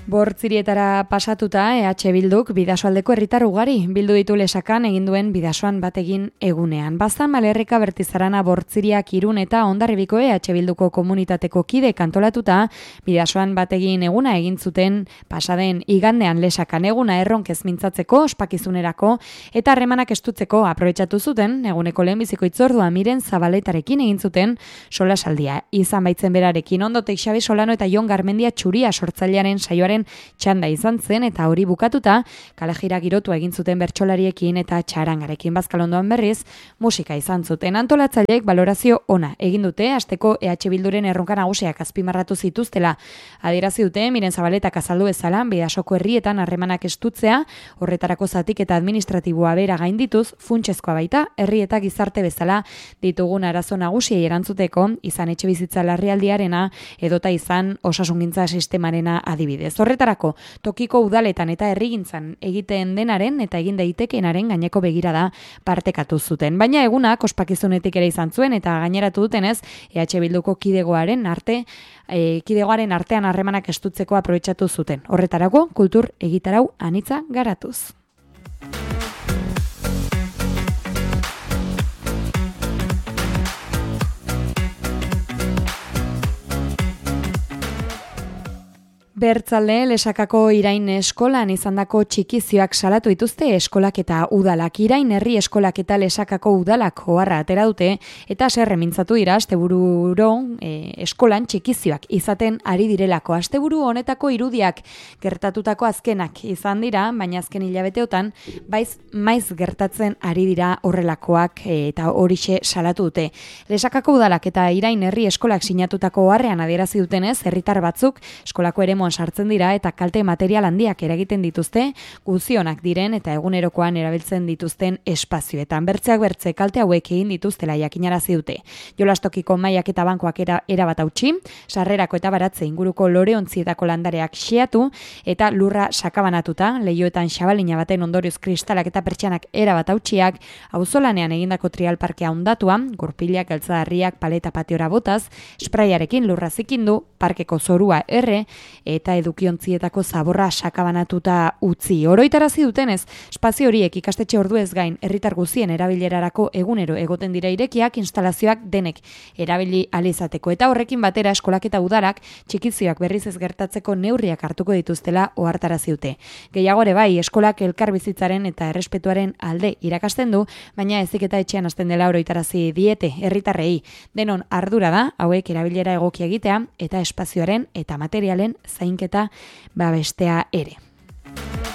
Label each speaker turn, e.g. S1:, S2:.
S1: Bortzirietara pasatuta EH Bilduk Bidasoaldeko herritar ugari bildu ditu Lesakan egin duen Bidasoan bategin egunean. Baztan Malerreka Bertizarana Bortziriak Irun eta Hondarribiko EH Bilduko komunitateko kide kantolatuta Bidasoan bategin eguna egin zuten pasaden igandean Lesakan eguna erronkez mintzatzeko, ospakizunerako eta harremanak estutzeko aprobetxatu zuten eguneko lehenbiziko hitzordua Miren Zabaletarekin egin zuten solasaldia. Izan baitzen berarekin ondotek Xabi Solano eta Jon Garmendia Txuria sortzailearen saioaren txanda izan zen eta hori bukatuta kalejira girotua egin zuten bertsolariekin eta txarangarekin. Bazkalondoan berriz musika izan zuten. Antolatzaileek balorazio ona egin dute asteko EH Bilduren erronka nagusiak azpimarratu zituztela. Adierazi dute Miren Zabaletak azaldu bezala Bidasoko herrietan harremanak estutzea, horretarako zatik eta administratiboa bera gaindituz funtsezkoa baita herri eta gizarte bezala ditugun arazo nagusiei erantzuteko, izan etxebizitza larrialdiarena edota izan osasungintza sistemarena adibidez. Horretarako, tokiko udaletan eta herrigintzan egiten denaren eta egin daitekeenaren gaineko begirada partekatu zuten. Baina egunak ospakizunetik ere izan zuen eta gaineratu dutenez, EH Bilduko kidegoaren artean harremanak estutzeko aprobetxatu zuten. Horretarako, kultur egitarau anitza garatuz. Bertzalde, Lesakako Irain eskolan izandako txikizioak salatu dituzte eskolak eta udalak. Irain herri eskolak eta Lesakako udalak oharra atera dute eta serre mintzatu dira asteburu eskolan txikizioak izaten ari direlako. Asteburu honetako irudiak gertatutako azkenak izan dira, baina azken hilabeteotan maiz gertatzen ari dira horrelakoak eta horixe salatu dute. Lesakako udalak eta Irain herri eskolak sinatutako oharrean adierazi dutenez, herritar batzuk eskolako eremuan sartzen dira eta kalte material handiak eragiten dituzte guzionak diren eta egunerokoan erabiltzen dituzten espazioetan. Bertzeak bertze kalte hauek egin dituztela jakinarazi dute. Jolastokiko mailak eta bankoak erabat hautsi, sarrerako eta baratze inguruko loreontzietako landareak xeatu eta lurra sakabanatuta, leihoetan xabalina baten ondorioz kristalak eta pertsianak erabat hautsiak, auzolanean egindako trialparkea hondatua, gurpilak, galtzadarriak, paleta patiora botaz, sprayarekin lurra zikindu, parkeko zorua erre eta edukiontzietako zaborra sakabanatuta utzi. Oroitarazi dutenez, espazio horiek ikastetxe orduez gain herritar guztien erabilerarako egunero egoten dira irekiak, instalazioak denek erabili alizateko eta horrekin batera eskolak eta udarak txikizioak berriz ez gertatzeko neurriak hartuko dituztela ohartarazi dute. Gehiago ere bai, eskolak elkar bizitzaren eta errespetuaren alde irakasten du, baina heziketa etxean hasten dela oroitarazi diete herritarrei. Denon ardura da hauek erabilera egokia egitea eta espazioaren eta materialen zainketa babestea ere.